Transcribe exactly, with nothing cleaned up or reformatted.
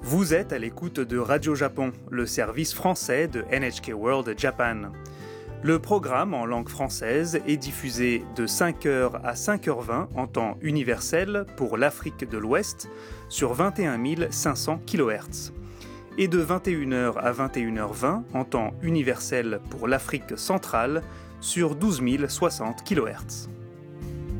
Vous êtes à l'écoute de Radio Japon, le service français de N H K World Japan. Le programme en langue française est diffusé de cinq heures à cinq heures vingt en temps universel pour l'Afrique de l'Ouest sur vingt et un mille cinq cents kilohertz et de vingt et une heures à vingt et une heures vingt en temps universel pour l'Afrique centrale sur douze mille soixante kilohertz.